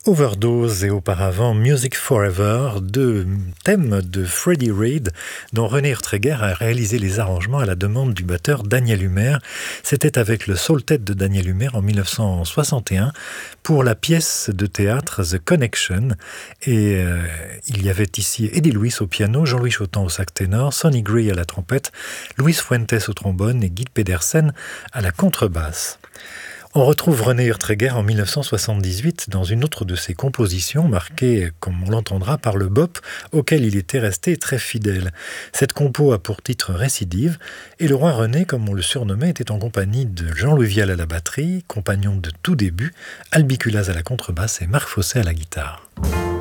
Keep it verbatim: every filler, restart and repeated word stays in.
Overdose et auparavant Music Forever, deux thèmes de Freddie Reid dont René Urtreger a réalisé les arrangements à la demande du batteur Daniel Humer. C'était avec le Soul Tet de Daniel Humer en mille neuf cent soixante et un pour la pièce de théâtre The Connection. Et euh, il y avait ici Eddie Louis au piano, Jean-Louis Chotan au sax ténor, Sonny Gray à la trompette, Luis Fuentes au trombone et Guy Pedersen à la contrebasse. On retrouve René Urtreger en mille neuf cent soixante-dix-huit dans une autre de ses compositions, marquée, comme on l'entendra, par le bop, auquel il était resté très fidèle. Cette compo a pour titre Récidive, et le roi René, comme on le surnommait, était en compagnie de Jean-Louis Vial à la batterie, compagnon de tout début, Albiculas à la contrebasse et Marc Fossé à la guitare.